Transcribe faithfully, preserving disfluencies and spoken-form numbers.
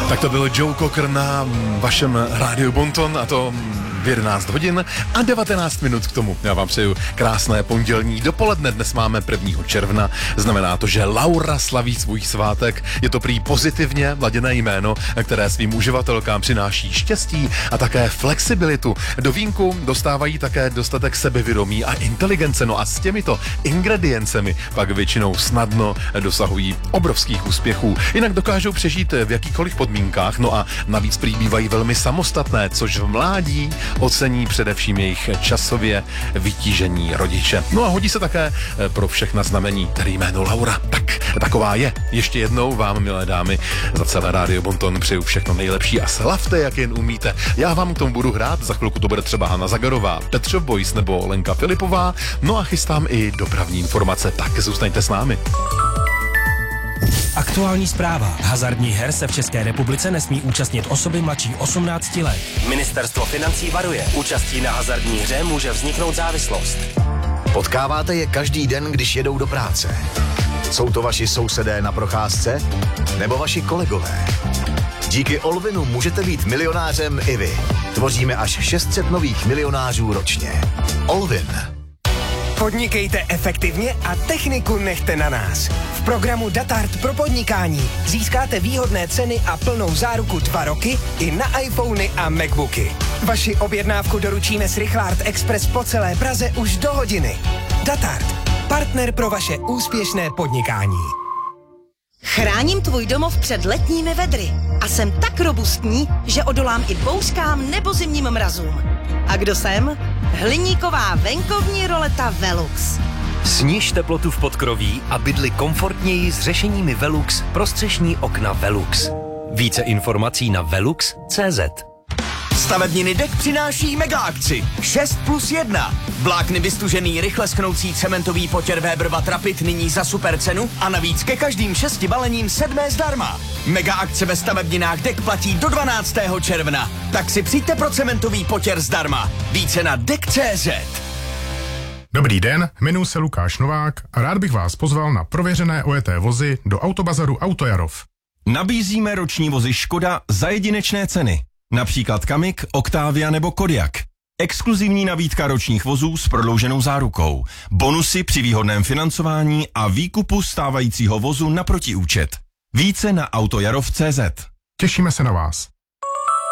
Tak to byl Joe Cocker na vašem rádiu Bonton, a to v jedenáct hodin a devatenáct minut k tomu. Já vám přeju krásné pondělní dopoledne. Dnes máme prvního června. Znamená to, že Laura slaví svůj svátek. Je to prý pozitivně laděné jméno, které svým uživatelkám přináší štěstí a také flexibilitu. Do vínku dostávají také dostatek sebevědomí a inteligence. No a s těmito ingrediencemi pak většinou snadno dosahují obrovských úspěchů. Jinak dokážou přežít v jakýkoliv podmínkách. No a navíc prý bývají velmi samostatné, což v mládí ocení především jejich časově vytížení rodiče. No a hodí se také pro všechna znamení, tedy jméno Laura. Tak, taková je. Ještě jednou vám, milé dámy, za celé rádio Bonton přeju všechno nejlepší a slavte, jak jen umíte. Já vám k tomu budu hrát, za chvilku to bude třeba Hana Zagarová, Petr Boys nebo Lenka Filipová, no a chystám i dopravní informace, tak zůstaňte s námi. Aktuální zpráva. Hazardních her se v České republice nesmí účastnit osoby mladší osmnácti let. Ministerstvo financí varuje. Účastí na hazardní hře může vzniknout závislost. Potkáváte je každý den, když jedou do práce. Jsou to vaši sousedé na procházce? Nebo vaši kolegové? Díky Olvinu můžete být milionářem i vy. Tvoříme až šest set nových milionářů ročně. Olvin. Podnikejte efektivně a techniku nechte na nás. V programu Datart pro podnikání získáte výhodné ceny a plnou záruku dva roky i na iPhony a Macbooky. Vaši objednávku doručíme s Rychlart Express po celé Praze už do hodiny. Datart. Partner pro vaše úspěšné podnikání. Chráním tvůj domov před letními vedry a jsem tak robustní, že odolám i bouřkám nebo zimním mrazům. A kdo jsem? Hliníková venkovní roleta Velux. Sniž teplotu v podkroví a bydli komfortněji s řešeními Velux pro střešní okna Velux. Více informací na velux tečka cé zet. Stavebniny D E K přináší mega akci šest plus jedna. Vlákny vystužený rychle schnoucí cementový potěr Weber Vatrapit nyní za super cenu a navíc ke každým šesti balením sedmé zdarma. Mega akce ve stavebninách D E K platí do dvanáctého června. Tak si přijďte pro cementový potěr zdarma. Více na D E K tečka cé zet. Dobrý den, jmenuji se Lukáš Novák a rád bych vás pozval na prověřené ojeté vozy do Autobazaru Autojarov. Nabízíme roční vozy Škoda za jedinečné ceny. Například Kamik, Octavia nebo Kodiaq. Exkluzivní nabídka ročních vozů s prodlouženou zárukou. Bonusy při výhodném financování a výkupu stávajícího vozu na protiúčet. Více na autojarov tečka cé zet. Těšíme se na vás.